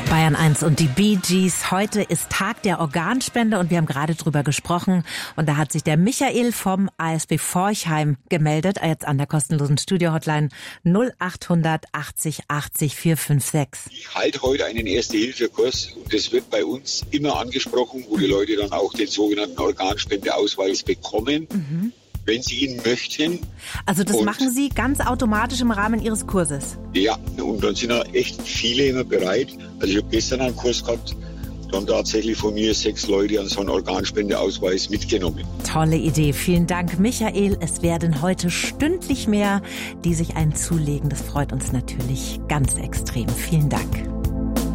Bayern 1 und die Bee Gees. Heute ist Tag der Organspende und wir haben gerade drüber gesprochen. Und da hat sich der Michael vom ASB Forchheim gemeldet, jetzt an der kostenlosen Studio-Hotline 0800 80 80 456. Ich halte heute einen Erste-Hilfe-Kurs und das wird bei uns immer angesprochen, wo die Leute dann auch den sogenannten Organspendeausweis bekommen. Wenn Sie ihn möchten. Also das machen Sie ganz automatisch im Rahmen Ihres Kurses? Ja, und dann sind ja echt viele immer bereit. Also ich habe gestern einen Kurs gehabt, da haben tatsächlich von mir 6 Leute an so einen Organspendeausweis mitgenommen. Tolle Idee. Vielen Dank, Michael. Es werden heute stündlich mehr, die sich einen zulegen. Das freut uns natürlich ganz extrem. Vielen Dank.